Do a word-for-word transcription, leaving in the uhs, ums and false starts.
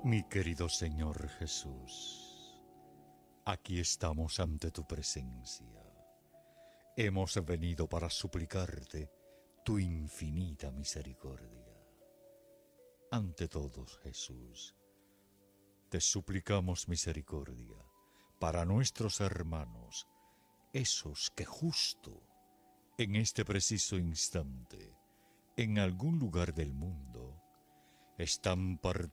Mi querido Señor Jesús, aquí estamos ante tu presencia. Hemos venido para suplicarte tu infinita misericordia. Ante todos, Jesús, te suplicamos misericordia para nuestros hermanos, esos que justo en este preciso instante, en algún lugar del mundo, están partiendo